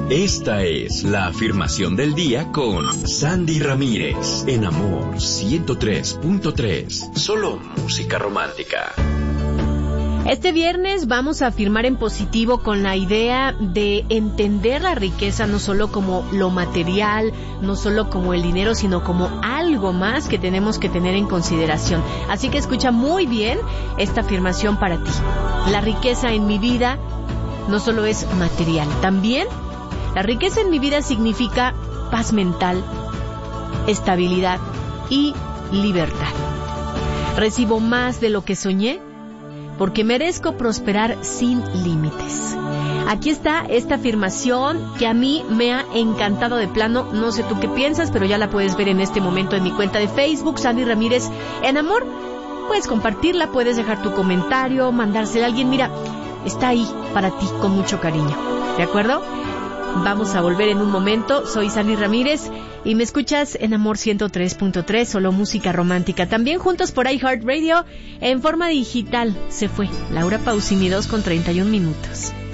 Esta es la afirmación del día con Sandy Ramírez, en Amor 103.3, solo música romántica. Este viernes vamos a afirmar en positivo con la idea de entender la riqueza no solo como lo material, no solo como el dinero, sino como algo más que tenemos que tener en consideración. Así que escucha muy bien esta afirmación para ti. La riqueza en mi vida no solo es material, también la riqueza en mi vida significa paz mental, estabilidad y libertad. Recibo más de lo que soñé porque merezco prosperar sin límites. Aquí está esta afirmación que a mí me ha encantado de plano. No sé tú qué piensas, pero ya la puedes ver en este momento en mi cuenta de Facebook, Sandy Ramírez en Amor. Puedes compartirla, puedes dejar tu comentario, mandársela a alguien. Mira, está ahí para ti con mucho cariño. ¿De acuerdo? Vamos a volver en un momento. Soy Sandy Ramírez y me escuchas en Amor 103.3, solo música romántica. También juntos por iHeartRadio en forma digital. Se fue Laura Pausini, 2:31 minutos.